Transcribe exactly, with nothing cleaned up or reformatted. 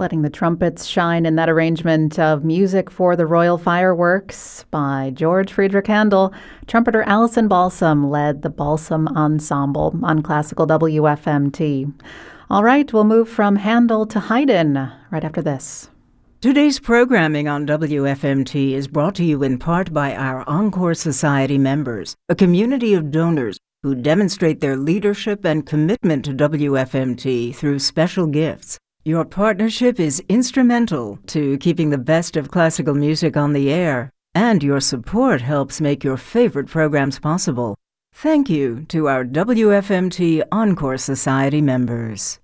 Letting the trumpets shine in that arrangement of Music for the Royal Fireworks by George Friedrich Handel. Trumpeter Alison Balsam led the Balsam Ensemble on Classical W F M T. All right, we'll move from Handel to Haydn right after this. Today's programming on W F M T is brought to you in part by our Encore Society members, a community of donors who demonstrate their leadership and commitment to W F M T through special gifts. Your partnership is instrumental to keeping the best of classical music on the air, and your support helps make your favorite programs possible. Thank you to our W F M T Encore Society members.